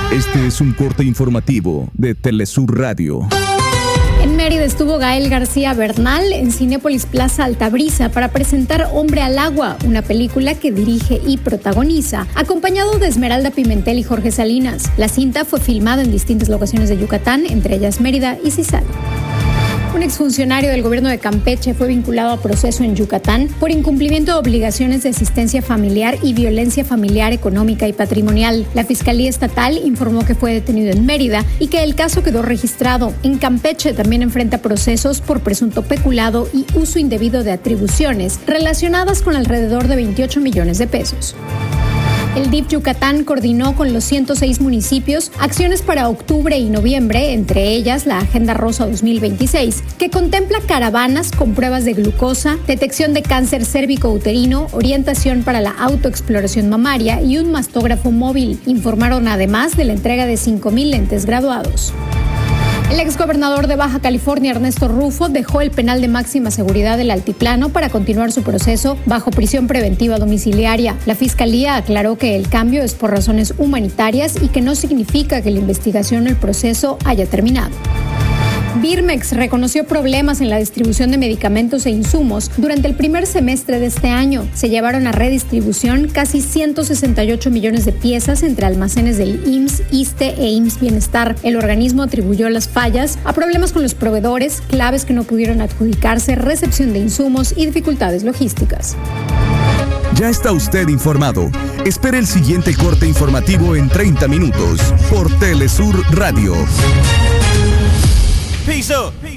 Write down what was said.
Este es un corte informativo de Telesur Radio. En Mérida estuvo Gael García Bernal en Cinépolis Plaza Altabrisa para presentar Hombre al Agua, una película que dirige y protagoniza, acompañado de Esmeralda Pimentel y Jorge Salinas. La cinta fue filmada en distintas locaciones de Yucatán, entre ellas Mérida y Cizal. Un exfuncionario del gobierno de Campeche fue vinculado a proceso en Yucatán por incumplimiento de obligaciones de asistencia familiar y violencia familiar económica y patrimonial. La Fiscalía Estatal informó que fue detenido en Mérida y que el caso quedó registrado. En Campeche también enfrenta procesos por presunto peculado y uso indebido de atribuciones relacionadas con alrededor de 28 millones de pesos. El DIF Yucatán coordinó con los 106 municipios acciones para octubre y noviembre, entre ellas la Agenda Rosa 2026, que contempla caravanas con pruebas de glucosa, detección de cáncer cérvico-uterino, orientación para la autoexploración mamaria y un mastógrafo móvil. Informaron además de la entrega de 5,000 lentes graduados. El exgobernador de Baja California, Ernesto Rufo, dejó el penal de máxima seguridad del Altiplano para continuar su proceso bajo prisión preventiva domiciliaria. La Fiscalía aclaró que el cambio es por razones humanitarias y que no significa que la investigación o el proceso haya terminado. Birmex reconoció problemas en la distribución de medicamentos e insumos durante el primer semestre de este año. Se llevaron a redistribución casi 168 millones de piezas entre almacenes del IMSS, ISSSTE e IMSS Bienestar. El organismo atribuyó las fallas a problemas con los proveedores, claves que no pudieron adjudicarse, recepción de insumos y dificultades logísticas. Ya está usted informado. Espere el siguiente corte informativo en 30 minutos por Telesur Radio. Peace up.